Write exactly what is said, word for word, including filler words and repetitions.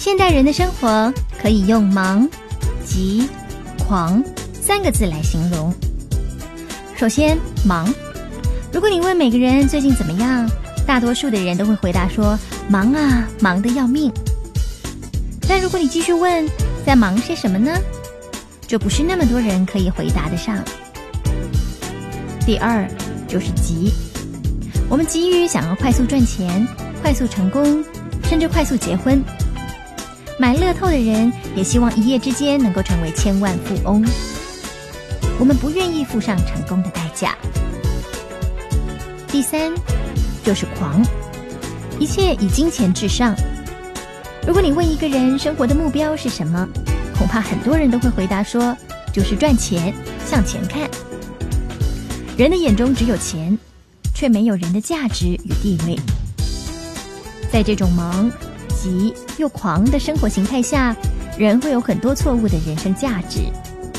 现代人的生活可以用忙、急、狂三个字来形容。首先，忙。如果你问每个人最近怎么样，大多数的人都会回答说忙啊，忙得要命。但如果你继续问在忙些什么呢，就不是那么多人可以回答得上。第二就是急，我们急于想要快速赚钱、快速成功，甚至快速结婚。买乐透的人也希望一夜之间能够成为千万富翁。我们不愿意付上成功的代价。第三就是狂，一切以金钱至上。如果你问一个人生活的目标是什么，恐怕很多人都会回答说就是赚钱，向前看。人的眼中只有钱，却没有人的价值与地位。在这种忙、急又狂的生活形态下，人会有很多错误的人生价值。